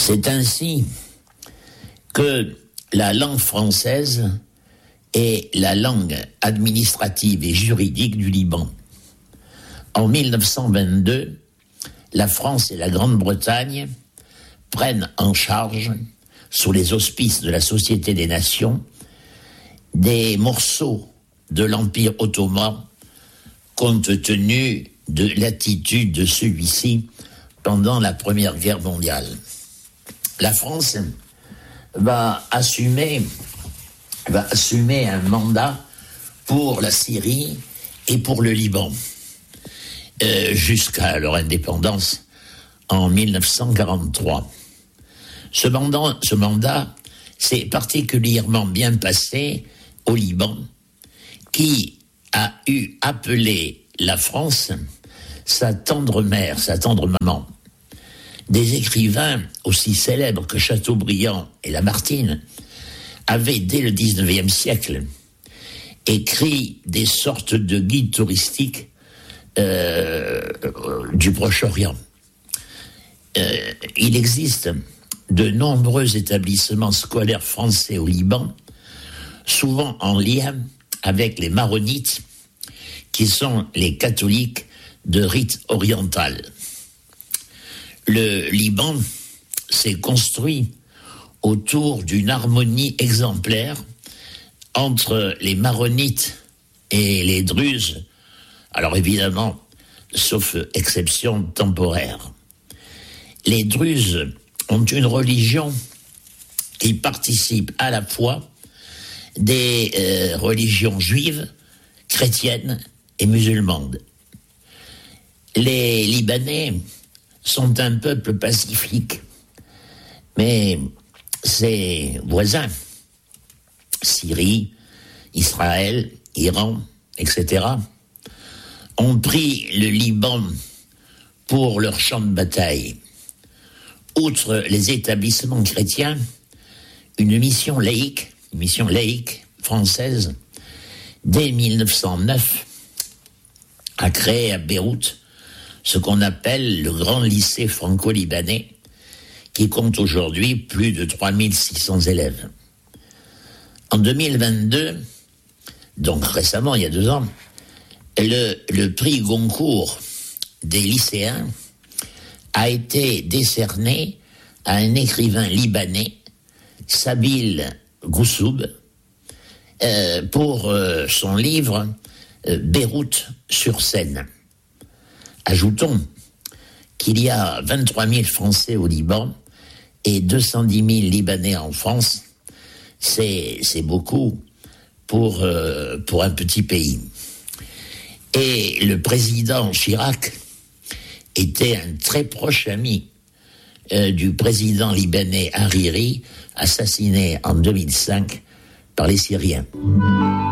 C'est ainsi que la langue française est la langue administrative et juridique du Liban. En 1922, la France et la Grande-Bretagne prennent en charge, sous les auspices de la Société des Nations, des morceaux de l'Empire ottoman compte tenu de l'attitude de celui-ci pendant la Première Guerre mondiale. La France va assumer un mandat pour la Syrie et pour le Liban, jusqu'à leur indépendance en 1943. Ce mandat s'est particulièrement bien passé au Liban, qui a eu appelé la France sa tendre mère, sa tendre maman. Des écrivains aussi célèbres que Chateaubriand et Lamartine avaient, dès le XIXe siècle, écrit des sortes de guides touristiques du Proche-Orient. Il existe de nombreux établissements scolaires français au Liban, souvent en lien avec les maronites, qui sont les catholiques de rite oriental. Le Liban s'est construit autour d'une harmonie exemplaire entre les maronites et les druzes, alors évidemment, sauf exception temporaire. Les druzes ont une religion qui participe à la fois des religions juives, chrétiennes et musulmanes. Les Libanais sont un peuple pacifique, mais ses voisins, Syrie, Israël, Iran, etc., ont pris le Liban pour leur champ de bataille. Outre les établissements chrétiens, une mission laïque française, dès 1909, a créé à Beyrouth ce qu'on appelle le Grand Lycée franco-libanais, qui compte aujourd'hui plus de 3600 élèves. En 2022, donc récemment, il y a 2 ans, le prix Goncourt des lycéens a été décerné à un écrivain libanais, Sabil Goussoub, pour son livre Beyrouth sur Seine. Ajoutons qu'il y a 23 000 Français au Liban et 210 000 Libanais en France. C'est beaucoup pour un petit pays. Et le président Chirac était un très proche ami du président libanais Hariri, assassiné en 2005 par les Syriens.